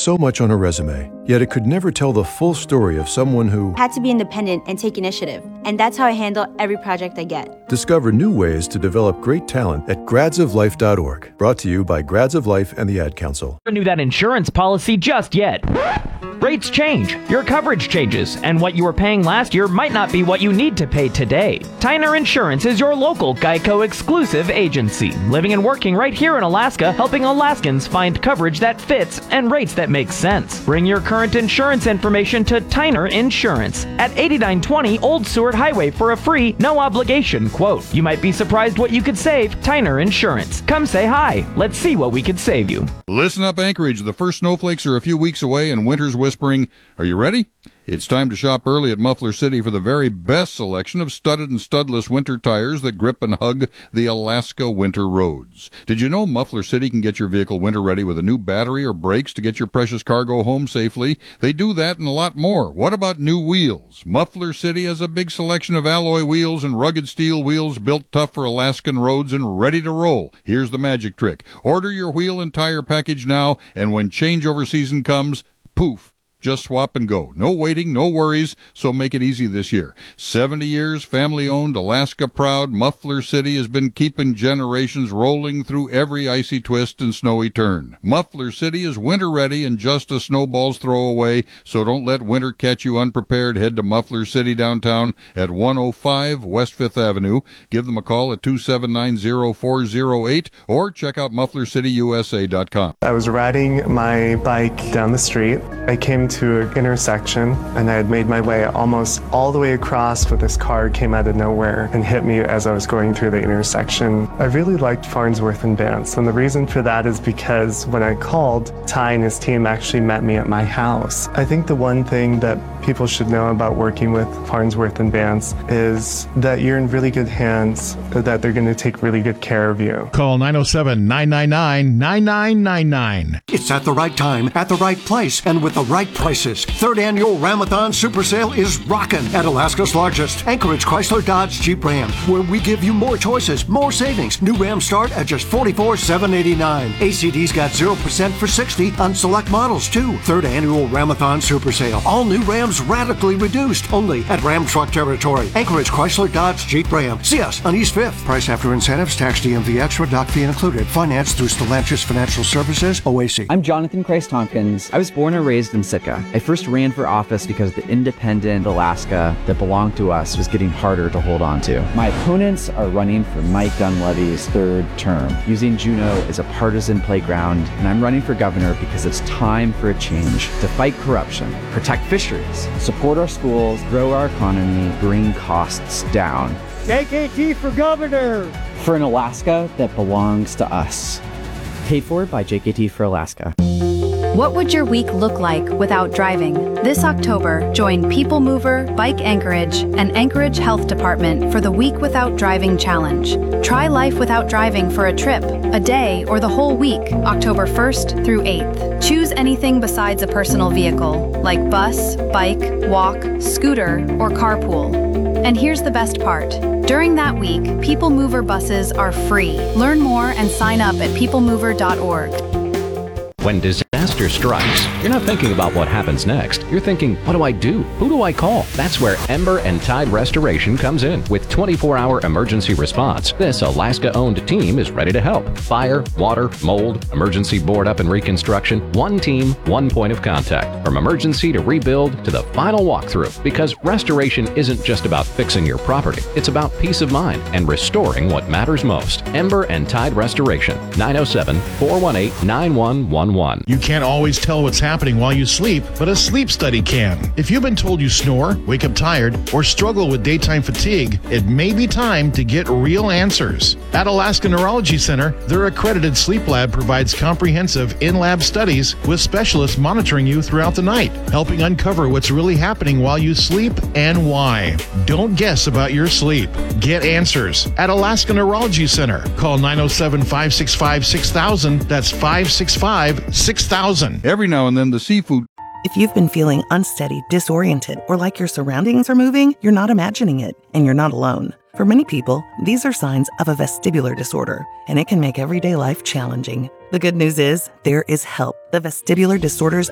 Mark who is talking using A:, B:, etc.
A: so much on a resume, yet it could never tell the full story of someone who
B: had to be independent and take initiative. And that's how I handle every project I get.
A: Discover new ways to develop great talent at gradsoflife.org. Brought to you by Grads of Life and the Ad Council.
C: Renew that insurance policy just yet. Rates change, your coverage changes, and what you were paying last year might not be what you need to pay today. Tyner Insurance is your local Geico exclusive agency, living and working right here in Alaska, helping Alaskans find coverage that fits and rates that make sense. Bring your current insurance information to Tyner Insurance at 8920 Old Seward Highway for a free, no obligation quote. You might be surprised what you could save. Tyner Insurance. Come say hi. Let's see what we could save you.
D: Listen up, Anchorage. The first snowflakes are a few weeks away and winter's whispering. Are you ready? It's time to shop early at Muffler City for the very best selection of studded and studless winter tires that grip and hug the Alaska winter roads. Did you know Muffler City can get your vehicle winter ready with a new battery or brakes to get your precious cargo home safely? They do that and a lot more. What about new wheels? Muffler City has a big selection of alloy wheels and rugged steel wheels built tough for Alaskan roads and ready to roll. Here's the magic trick. Order your wheel and tire package now, and when changeover season comes, poof. Just swap and go. No waiting, no worries, so make it easy this year. 70 years, family-owned, Alaska-proud, Muffler City has been keeping generations rolling through every icy twist and snowy turn. Muffler City is winter-ready and just a snowball's throw away, so don't let winter catch you unprepared. Head to Muffler City downtown at 105 West 5th Avenue. Give them a call at 279-0408 or check out MufflerCityUSA.com.
E: I was riding my bike down the street. I came to an intersection and I had made my way almost all the way across, but this car came out of nowhere and hit me as I was going through the intersection. I really liked Farnsworth and Vance, and the reason for that is because when I called, Ty and his team actually met me at my house. I think the one thing that people should know about working with Farnsworth and Vance is that you're in really good hands, that they're going to take really good care of you.
F: Call 907-999-9999.
G: It's at the right time, at the right place, and with the right prices. Third annual Ramathon Super Sale is rockin' at Alaska's largest Anchorage Chrysler Dodge Jeep Ram, where we give you more choices, more savings. New Rams start at just $44,789. ACD's got 0% for 60 on select models too. Third annual Ramathon Super Sale. All new Rams radically reduced. Only at Ram Truck Territory. Anchorage Chrysler Dodge Jeep Ram. See us on East 5th. Price after incentives, tax DMV extra, doc fee included. Financed through Stellantis Financial Services, OAC.
H: I'm Jonathan Christ-Tompkins. I was born and raised in Sitka. I first ran for office because the independent Alaska that belonged to us was getting harder to hold on to. My opponents are running for Mike Dunleavy's third term, using Juneau as a partisan playground, and I'm running for governor because it's time for a change to fight corruption, protect fisheries, support our schools, grow our economy, bring costs down.
I: JKT for governor!
H: For an Alaska that belongs to us. Paid for by JKT for Alaska.
J: What would your week look like without driving? This October, join People Mover, Bike Anchorage, and Anchorage Health Department for the Week Without Driving Challenge. Try life without driving for a trip, a day, or the whole week, October 1st through 8th. Choose anything besides a personal vehicle, like bus, bike, walk, scooter, or carpool. And here's the best part. During that week, People Mover buses are free. Learn more and sign up at peoplemover.org.
K: When disaster strikes, you're not thinking about what happens next. You're thinking, what do I do? Who do I call? That's where Ember and Tide Restoration comes in. With 24-hour emergency response, this Alaska-owned team is ready to help. Fire, water, mold, emergency board up and reconstruction. One team, one point of contact. From emergency to rebuild to the final walkthrough. Because restoration isn't just about fixing your property. It's about peace of mind and restoring what matters most. Ember and Tide Restoration. 907-418-9111.
F: You can't always tell what's happening while you sleep, but a sleep study can. If you've been told you snore, wake up tired, or struggle with daytime fatigue, it may be time to get real answers. At Alaska Neurology Center, their accredited sleep lab provides comprehensive in-lab studies with specialists monitoring you throughout the night, helping uncover what's really happening while you sleep and why. Don't guess about your sleep. Get answers at Alaska Neurology Center. Call 907-565-6000. That's 565-6000.
D: Every now and then, the seafood.
L: If you've been feeling unsteady, disoriented, or like your surroundings are moving, you're not imagining it, and you're not alone. For many people, these are signs of a vestibular disorder, and it can make everyday life challenging. The good news is, there is help. The Vestibular Disorders